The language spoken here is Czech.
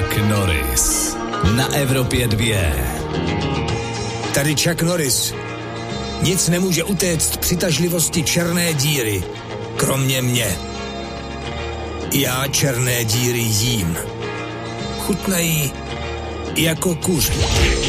Chuck Norris na Evropě 2. Tady Chuck Norris. Nic nemůže utéct přitažlivosti černé díry, kromě mě. Já černé díry jím. Chutnají jako kuře.